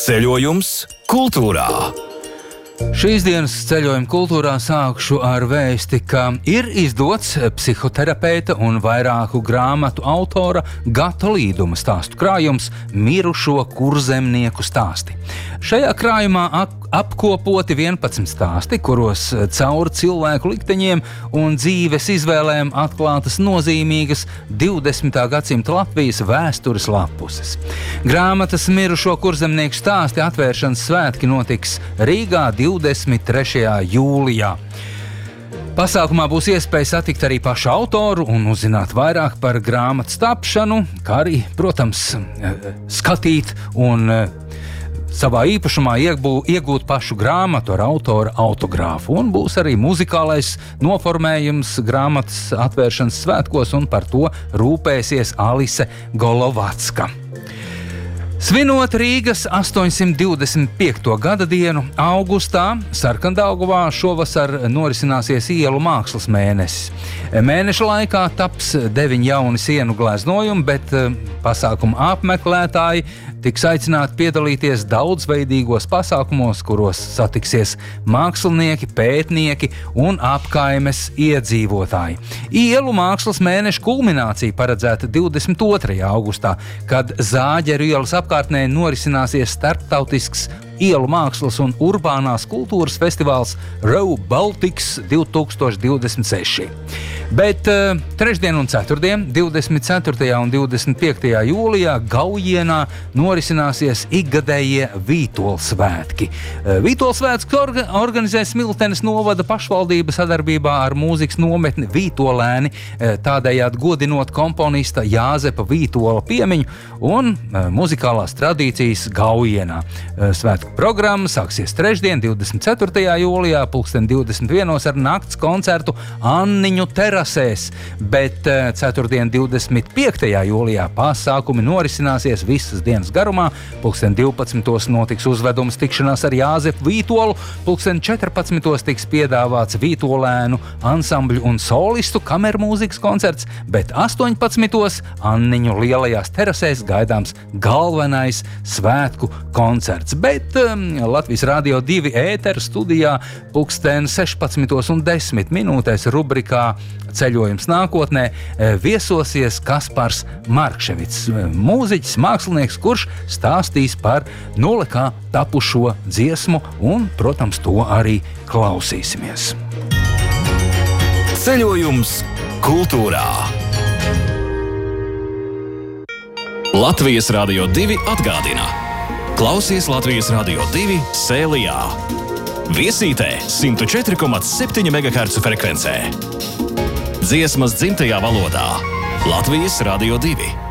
Ceļojums kultūrā. Šīs dienas ceļojuma kultūrā sākšu ar vēsti, ka ir izdots psihoterapeita un vairāku grāmatu autora Gata Līduma stāstu krājums Mirušo kurzemnieku stāsti. Šajā krājumā apkopoti 11 stāsti, kuros cauri cilvēku likteņiem un dzīves izvēlēm atklātas nozīmīgas 20. gadsimta Latvijas vēstures lapuses. Grāmatas Mirušo kurzemnieku stāsti atvēršanas svētki notiks Rīgā 23. jūlijā. Pasākumā būs iespēja satikt arī pašu autoru un uzzināt vairāk par grāmatas tapšanu, kā arī, protams, skatīt un savā īpašumā iegūt pašu grāmatu ar autora autogrāfu. Un būs arī muzikālais noformējums grāmatas atvēršanas svētkos, un par to rūpēsies Alise Golovacka. Svinot Rīgas 825. gada dienu augustā, Sarkandaugavā šovasar norisināsies ielu mākslas mēnesis. Mēneša laikā taps 9 jauni sienu gleznojumi, bet pasākuma apmeklētāji tiks aicināti piedalīties daudzveidīgos pasākumos, kuros satiksies mākslinieki, pētnieki un apkaimes iedzīvotāji. Ielu mākslas mēneša kulminācija paredzēta 22. augustā, kad Zāģeru ielas apkārtnē norisināsies starptautisks ielu mākslas un urbānās kultūras festivāls Raw Baltics 2026. Bet trešdien un ceturtdien, 24. un 25. jūlijā Gaujienā norisināsies ikgadējie Vītola svētki. Vītola svētki organizē Smiltenes novada pašvaldība sadarbībā ar mūzikas nometni Vītolēni, tādējādi godinot komponista Jāzepa Vītola piemiņu un muzikālās tradīcijas Gaujienā. Svētku programma sāksies trešdien, 24. jūlijā, 21. ar nakts koncertu Anniņu terasēs, bet ceturtdien, 25. jūlijā pasākumi norisināsies visas dienas garumā. 12. notiks uzvedums tikšanās ar Jāzepu Vītolu, 14. tiks piedāvāts Vītolēnu ansambļu un solistu kamermūzikas koncerts, bet 18. Anniņu lielajās terasēs gaidāms galvenais svētku koncerts. Bet Latvijas Radio 2 ētera studijā 16:10 rubrikā Ceļojums nākotnē viesosies Kaspars Markševits, mūziķis, mākslinieks, kurš stāstīs par nulekā tapušo dziesmu un, protams, to arī klausīsimies. Ceļojums kultūrā. Latvijas Radio 2 atgādina. Klausies Latvijas Radio 2 Sēlijā. Viesītē 104,7 MHz frekvencē. Dziesmas dzimtajā valodā. Latvijas Radio 2.